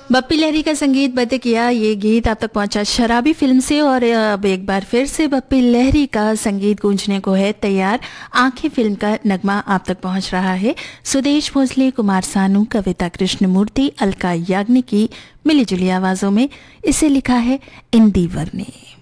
बप्पी लहरी का संगीत बद्ध किया ये गीत आप तक पहुंचा शराबी फिल्म से। और अब एक बार फिर से बप्पी लहरी का संगीत गूंजने को है तैयार। आंखें फिल्म का नगमा आप तक पहुंच रहा है। सुदेश भोसले, कुमार सानू, कविता कृष्णमूर्ति, अलका याग्निक की मिली जुली आवाजों में इसे लिखा है इंदिवर ने।